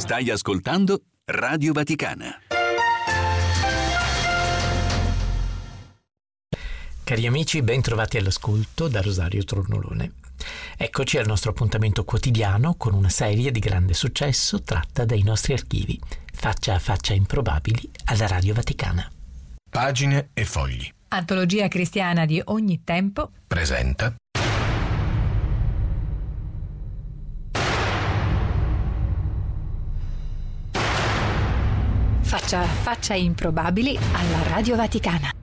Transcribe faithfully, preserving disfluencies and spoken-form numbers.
Stai ascoltando Radio Vaticana. Cari amici, ben trovati all'ascolto da Rosario Tornolone. Eccoci al nostro appuntamento quotidiano con una serie di grande successo tratta dai nostri archivi, faccia a faccia improbabili alla Radio Vaticana. Pagine e fogli. Antologia cristiana di ogni tempo. Presenta. Faccia a faccia improbabili alla Radio Vaticana.